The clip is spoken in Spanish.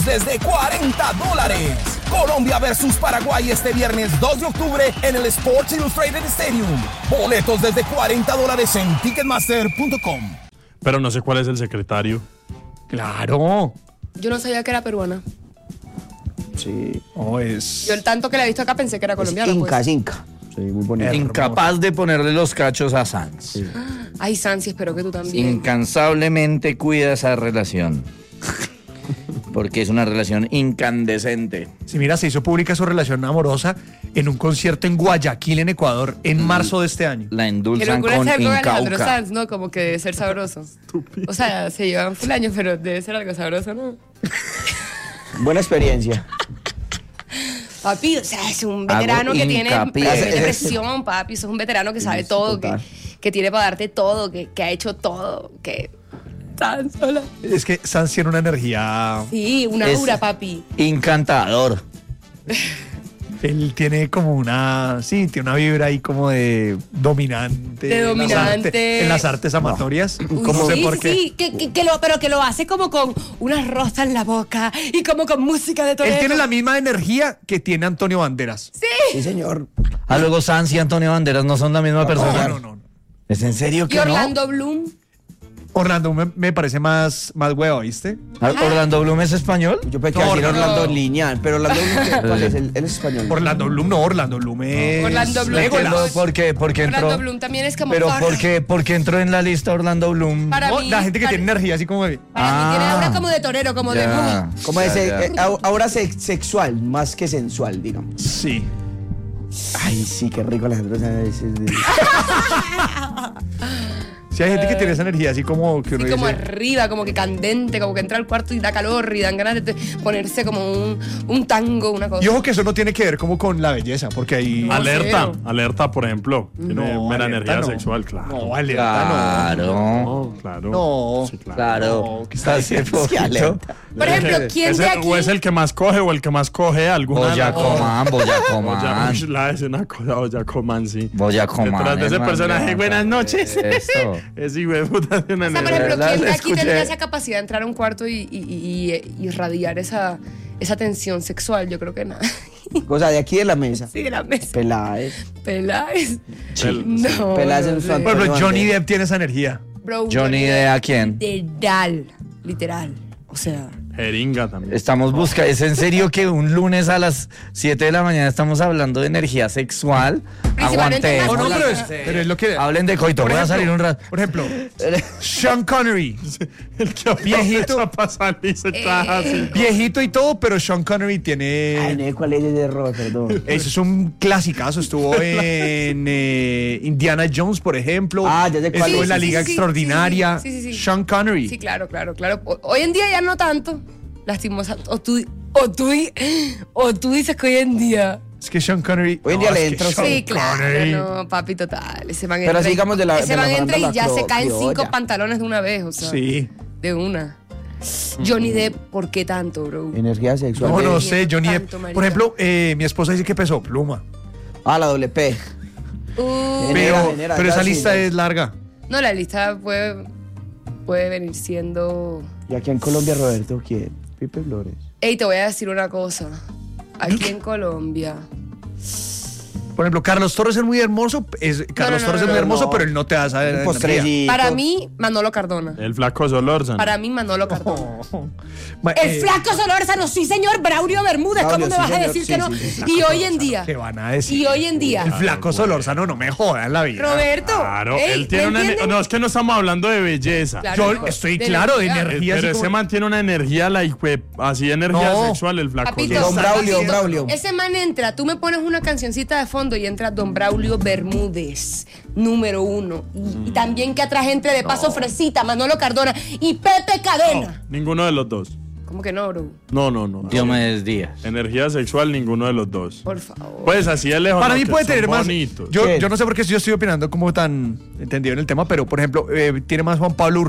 desde $40. Colombia versus Paraguay este viernes 2 de octubre en el Sports Illustrated Stadium. Boletos desde $40 en Ticketmaster.com. Pero no sé cuál es el secretario. Claro. Yo no sabía que era peruana. Sí. Oh, es... Yo el tanto que la he visto acá pensé que era colombiana. Es Inca. Sí, muy bonito. Incapaz de ponerle los cachos a Sanz. Sí. Ay, Sansi, espero que tú también. Incansablemente cuida esa relación. Porque es una relación incandescente. Sí, mira, se hizo pública su relación amorosa en un concierto en Guayaquil, en Ecuador, en marzo de este año. La Que endulzan locura con es algo de Alejandro Incauca. Sanz, ¿no? Como que debe ser sabroso. O sea, se llevan full años, pero debe ser algo sabroso, ¿no? Buena experiencia. Papi, o sea, es un veterano que tiene hincapié. depresión, papi. Es un veterano que sabe todo, que tiene para darte todo, que ha hecho todo, que... Tan sola. Es que Sanz tiene una energía... Sí, una Es- aura, papi. Encantador. Él tiene como una... Sí, tiene una vibra ahí como de dominante. De dominante. En las artes amatorias. Uy, No sé sí, por qué. sí, pero que lo hace como con una rosa en la boca y como con música de torero. Él tiene la misma energía que tiene Antonio Banderas. Sí, señor. Luego Sanz y Antonio Banderas no son la misma persona. No. ¿Es en serio que Y no? Orlando Bloom. Orlando me parece más huevo, ¿viste? ¿Orlando Bloom es español? Yo pensé que decir No. Orlando Lineal, pero Orlando Bloom, ¿cuál es? Él es español. Orlando Bloom es... Orlando Bloom. Legolas. ¿Por qué? Porque entró... Orlando Bloom también es como... Pero Farrah. ¿por qué entró en la lista Orlando Bloom? Para No, mí, la gente que para- tiene energía así como de... Para mí tiene aura como de torero, como de... Ya. Como Ya, ese, ya. ahora sexual, más que sensual, digamos. Sí. Ay, sí, qué rico Alejandro Sanz. Sí, hay gente que tiene esa energía así como que uno Así como dice... arriba, como que candente, como que entra al cuarto y da calor y dan ganas de ponerse como un tango, una cosa. Y ojo que eso no tiene que ver como con la belleza, porque ahí... No, Alerta, cero. alerta, por ejemplo. Tiene mera alerta energía no. sexual, claro. No, alerta Claro. No, claro. No. Sí, claro. Claro. No, ¿qué Está Es que alerta. Por ejemplo, ¿quién de aquí? O es el que más coge o el que más coge alguna. Boyacomán. Uy, la es una cosa, Boyacomán, sí. Boyacomán. Detrás de ese hermano. personaje, buenas noches. Eso. Ese hijo de puta tiene una O sea, por energía. ejemplo, verdad, ¿quién de la aquí escuché. tendría esa capacidad de entrar a un cuarto y irradiar esa tensión sexual? Yo creo que nada. Cosa de aquí de la mesa. Sí, de la mesa. Peláez. Peláez. Sí. No. Peláez en no su sé. Por ejemplo, Antonio Johnny Banderas. Depp tiene esa energía. Bro, Johnny Depp, ¿a quién? Literal. O sea, Jeringa también. Estamos buscando. ¿Es en serio que un lunes a las 7 de la mañana estamos hablando de energía sexual? Principalmente Aguante. No, más- pero es lo que... Hablen de coito. Por Voy a ejemplo, salir un rato. Por ejemplo, Sean Connery. El que Viejito. para salir se traja así. Viejito y todo, pero Sean Connery Ay, tiene... no sé cuál es ese error, perdón. Eso es un clasicazo. Estuvo en Indiana Jones, por ejemplo. Ah, ya sé cuál Estuvo es. en La Sí, sí, Liga sí, Extraordinaria. sí. Sean Connery. sí, claro. Hoy en día ya no tanto. Lastimosa. O tú dices que hoy en día. Es que Sean Connery... Hoy en día no, le es que entro, Sean Sí, claro, Connery- no, papi, total. Ese man Pero entra así y- digamos de la- ese de la man entra y farándula ya se caen criolla. 5 pantalones de una vez, o sea. Sí. De una. Johnny Depp, ¿por qué tanto, bro? Energía sexual. No de- sé, Johnny Depp. Tanto, marica. Por ejemplo, mi esposa dice que pesó pluma. Ah, la doble P. Genera, Pero ya esa sí, lista ya. es larga. No, la lista puede venir siendo... Y aquí en Colombia, Roberto, ¿quién? Pipe Flores. Ey, te voy a decir una cosa. Aquí en Colombia... Por ejemplo, Carlos Torres es muy hermoso. Carlos Torres es muy hermoso, no. pero él no te da esa Un energía. postrellito. Para mí, Manolo Cardona. El flaco Solórzano. Para mí, Manolo Cardona. Ma- El flaco Solórzano, sí, señor. Braulio Bermúdez, ¿cómo Braulio, me sí, vas a señor, decir sí, que no? sí, sí. Y hoy en día... ¿Qué van a decir? Y hoy en día... El flaco Solórzano, no me jodan la vida. Roberto. Claro, ey, él tiene ¿me una. entienden? No, es que no estamos hablando de belleza. Claro, Yo no, estoy de claro de energía. energía. Pero así ese como- man tiene una energía, así energía No. sexual, el flaco. Papito, Don Braulio, papito, Braulio. Ese man entra, tú me pones una cancioncita de fondo y entra Don Braulio Bermúdez, número 1. Y también que atrás entre de paso Fresita, Manolo Cardona y Pepe Cadena. Ninguno de los dos. ¿Cómo que no, bro? No. Diomedes Díaz. Energía sexual, ninguno de los dos. Por favor. Pues así de lejos. Para no, mí que puede son tener más. bonitos. Yo ¿Quién? no sé por qué yo estoy opinando como tan entendido en el tema, pero por ejemplo, tiene más Juan Pablo